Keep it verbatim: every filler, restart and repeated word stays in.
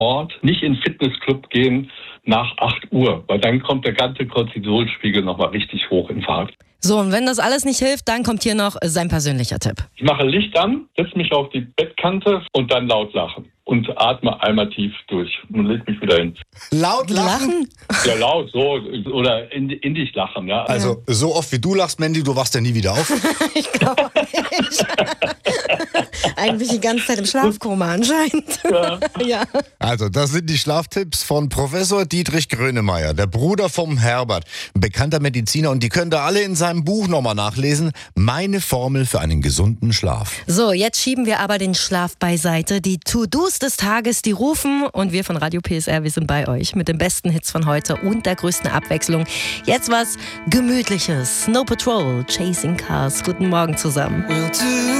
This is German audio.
Sport, nicht in den Fitnessclub gehen nach acht Uhr, weil dann kommt der ganze Cortisolspiegel nochmal richtig hoch in Fahrt. So, und wenn das alles nicht hilft, dann kommt hier noch sein persönlicher Tipp. Ich mache Licht an, setze mich auf die Bettkante und dann laut lachen. Und atme einmal tief durch und leg mich wieder hin. Laut lachen? Ja, laut, so. Oder in, in dich lachen, ja. Also, so oft wie du lachst, Mandy, du wachst ja nie wieder auf. Ich glaube nicht. Eigentlich die ganze Zeit im Schlafkoma anscheinend. Ja. Ja. Also, das sind die Schlaftipps von Professor Dietrich Grönemeyer, der Bruder vom Herbert, ein bekannter Mediziner. Und die könnt ihr alle in seinem Buch nochmal nachlesen. Meine Formel für einen gesunden Schlaf. So, jetzt schieben wir aber den Schlaf beiseite. Die To-Dos des Tages, die rufen. Und wir von Radio P S R, wir sind bei euch mit den besten Hits von heute und der größten Abwechslung. Jetzt was Gemütliches. Snow Patrol, Chasing Cars. Guten Morgen zusammen.